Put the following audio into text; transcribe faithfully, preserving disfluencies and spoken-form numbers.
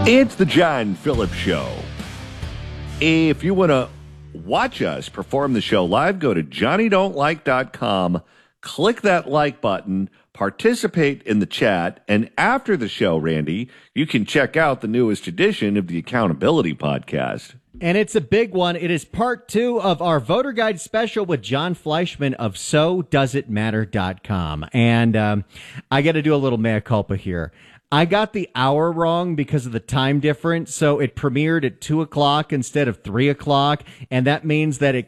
It's the John Phillips Show. If you want to watch us perform the show live, go to johnny don't like dot com, click that like button, participate in the chat, and after the show, Randy, you can check out the newest edition of the Accountability Podcast. And it's a big one. It is part two of our voter guide special with John Fleischman of so does it matter dot com. And um, I got to do a little mea culpa here. I got the hour wrong because of the time difference, so it premiered at two o'clock instead of three o'clock, and that means that it